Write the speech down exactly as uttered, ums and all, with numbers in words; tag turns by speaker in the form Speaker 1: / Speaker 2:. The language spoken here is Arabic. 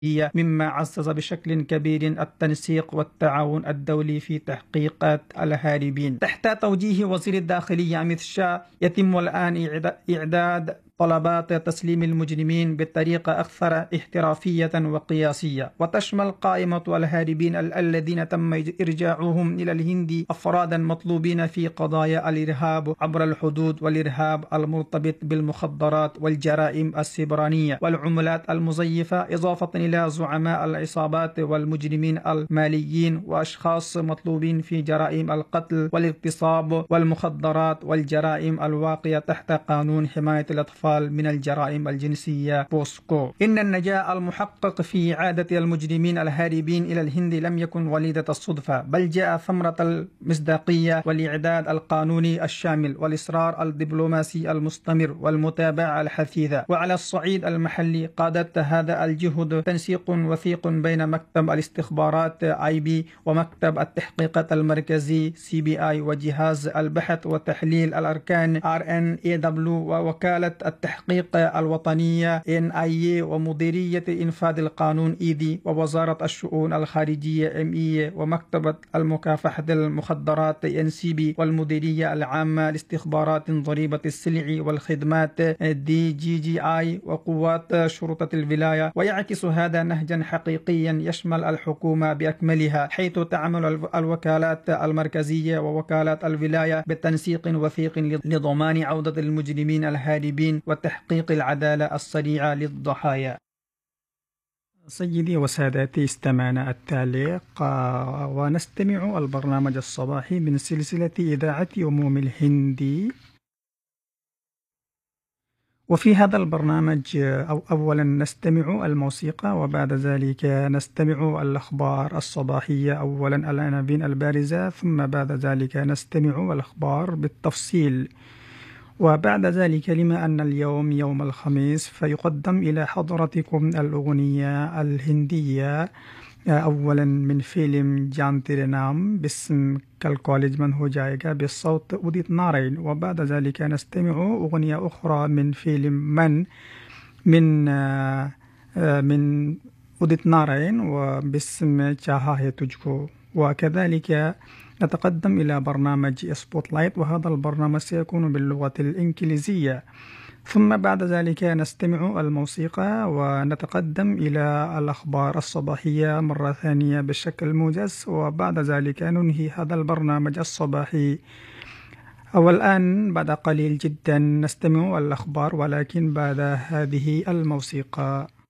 Speaker 1: هي مما عزز بشكل كبير التنسيق والتعاون الدولي في تحقيقات الهاربين. تحت توجيه وزير الداخلية أميت شاه يتم الآن إعداد طلبات تسليم المجرمين بطريقة أكثر احترافية وقياسية، وتشمل قائمة الهاربين الذين تم إرجاعهم إلى الهند أفرادا مطلوبين في قضايا الإرهاب عبر الحدود والإرهاب المرتبط بالمخدرات والجرائم السبرانية والعملات المزيفة، إضافة إلى زعماء العصابات والمجرمين الماليين وأشخاص مطلوبين في جرائم القتل والاغتصاب والمخدرات والجرائم الواقعة تحت قانون حماية الأطفال من الجرائم الجنسية بوسكو. إن النجاح المحقق في إعادة المجرمين الهاربين إلى الهند لم يكن وليدة الصدفة، بل جاء ثمرة المصداقية والإعداد القانوني الشامل والإصرار الدبلوماسي المستمر والمتابعة الحثيثة. وعلى الصعيد المحلي قادت هذا الجهد تنسيق وثيق بين مكتب الاستخبارات آي بي ومكتب التحقيقات المركزي سي بي آي وجهاز البحث وتحليل الأركان آر إن إيه دبليو ووكالة التحقيق الوطنية إن آي إيه ومديرية إنفاذ القانون إي دي ووزارة الشؤون الخارجية إم إي ومكتبة المكافحة المخدرات إن سي بي والمديرية العامة لاستخبارات ضريبة السلع والخدمات دي جي جي آي وقوات شرطة الولاية. ويعكس هذا نهجا حقيقيا يشمل الحكومة بأكملها، حيث تعمل الوكالات المركزية ووكالات الولاية بتنسيق وثيق لضمان عودة المجرمين الهاربين وتحقيق العدالة السريعة للضحايا. سيدي وسادتي، استمعنا التعليق ونستمع البرنامج الصباحي من سلسلة إذاعة أموم الهندي. وفي هذا البرنامج أو أولا نستمع الموسيقى، وبعد ذلك نستمع الأخبار الصباحية، أولا العناوين البارزة، ثم بعد ذلك نستمع الأخبار بالتفصيل، وبعد ذلك لما أن اليوم يوم الخميس فيقدم إلى حضرتكم الأغنية الهندية، أولا من فيلم جانترينام باسم كالكوليج من هو جايجا بالصوت أوديت نارين، وبعد ذلك نستمع أغنية أخرى من فيلم من من من أوديت نارين وباسم چاها تجكو. وكذلك نتقدم إلى برنامج سبوت لايت، وهذا البرنامج سيكون باللغة الإنجليزية. ثم بعد ذلك نستمع الموسيقى ونتقدم إلى الأخبار الصباحية مرة ثانية بشكل موجز، وبعد ذلك ننهي هذا البرنامج الصباحي. والآن بعد قليل جدا نستمع الأخبار، ولكن بعد هذه الموسيقى.